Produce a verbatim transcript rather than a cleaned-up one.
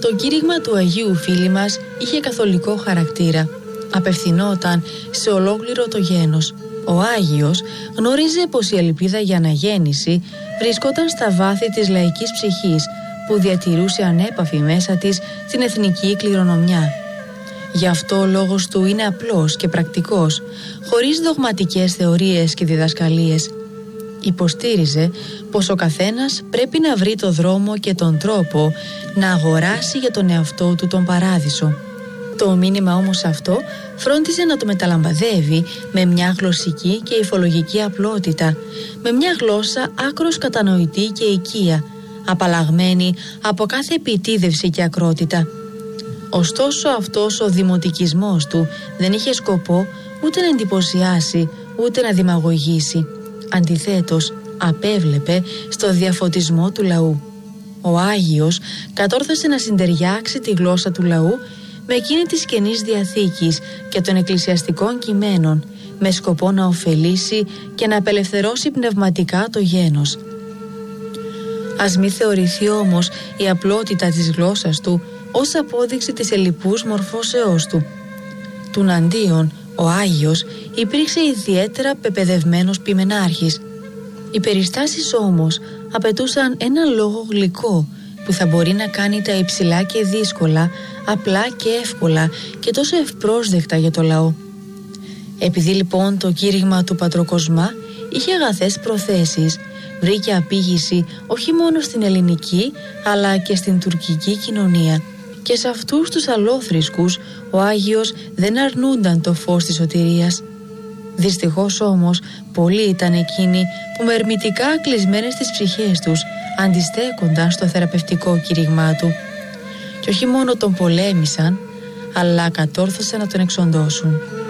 Το κήρυγμα του Αγίου Φίλη μας είχε καθολικό χαρακτήρα. Απευθυνόταν σε ολόκληρο το γένος. Ο Άγιος γνώριζε πως η ελπίδα για αναγέννηση βρισκόταν στα βάθη της λαϊκής ψυχής, που διατηρούσε ανέπαφη μέσα της την εθνική κληρονομιά. Γι' αυτό ο λόγος του είναι απλός και πρακτικός, χωρίς δογματικές θεωρίες και διδασκαλίες. Υποστήριζε πως ο καθένας πρέπει να βρει το δρόμο και τον τρόπο να αγοράσει για τον εαυτό του τον παράδεισο. Το μήνυμα όμως αυτό φρόντιζε να το μεταλαμπαδεύει με μια γλωσσική και υφολογική απλότητα, με μια γλώσσα άκρως κατανοητή και οικία, απαλλαγμένη από κάθε επιτίδευση και ακρότητα. Ωστόσο αυτός ο δημοτικισμός του δεν είχε σκοπό ούτε να εντυπωσιάσει ούτε να δημαγωγήσει. Αντιθέτως, απέβλεπε στο διαφωτισμό του λαού. Ο Άγιος κατόρθωσε να συντεριάξει τη γλώσσα του λαού με εκείνη της Καινής Διαθήκης και των εκκλησιαστικών κειμένων, με σκοπό να ωφελήσει και να απελευθερώσει πνευματικά το γένος. Ας μη θεωρηθεί όμως η απλότητα της γλώσσας του ως απόδειξη της ελλειπούς μορφώσεώς του. Τουναντίον, ο Άγιος υπήρξε ιδιαίτερα πεπαιδευμένος ποιμενάρχης. Οι περιστάσεις όμως απαιτούσαν ένα λόγο γλυκό που θα μπορεί να κάνει τα υψηλά και δύσκολα, απλά και εύκολα και τόσο ευπρόσδεκτα για το λαό. Επειδή λοιπόν το κήρυγμα του Πατροκοσμά είχε αγαθές προθέσεις, βρήκε απήγηση όχι μόνο στην ελληνική αλλά και στην τουρκική κοινωνία, και σε αυτούς τους αλόθρησκους ο Άγιος δεν αρνούνταν το φως της σωτηρίας. Δυστυχώς όμως πολλοί ήταν εκείνοι που με ερμητικά κλεισμένες στις ψυχές τους αντιστέκονταν στο θεραπευτικό κήρυγμά του, και όχι μόνο τον πολέμησαν αλλά κατόρθωσαν να τον εξοντώσουν.